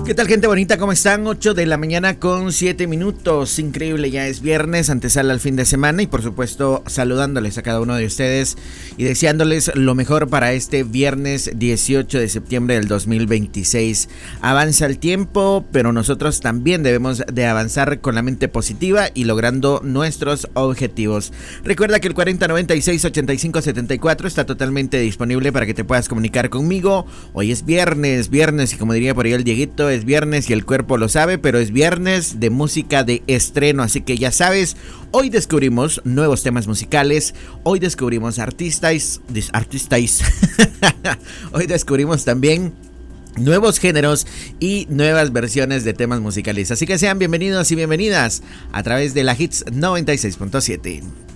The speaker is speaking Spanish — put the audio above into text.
¿Qué tal, gente bonita? ¿Cómo están? 8 de la mañana con 7 minutos. Increíble, ya es viernes, antesala al fin de semana y por supuesto saludándoles a cada uno de ustedes y deseándoles lo mejor para este viernes 18 de septiembre del 2026. Avanza el tiempo, pero nosotros también debemos de avanzar con la mente positiva y logrando nuestros objetivos. Recuerda que el 4096-8574 está totalmente disponible para que te puedas comunicar conmigo. Hoy es viernes y como diría por ahí el Dieguito, es viernes y el cuerpo lo sabe, pero es viernes de música de estreno, así que ya sabes, hoy descubrimos nuevos temas musicales, hoy descubrimos artistas, hoy descubrimos también nuevos géneros y nuevas versiones de temas musicales, así que sean bienvenidos y bienvenidas a través de la Hits 96.7.